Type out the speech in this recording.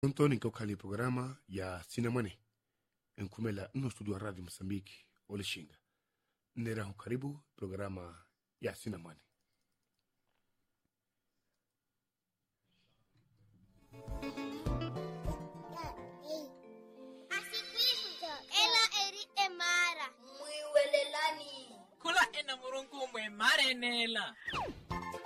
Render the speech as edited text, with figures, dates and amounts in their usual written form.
Antoni kaukali programa ya Sinamane enkumela no studio Radio Msambiki Olishinga. Nera karibu programa ya Sinamane. Ela eri emara mwiwelelani kula ena murungu mwe marenela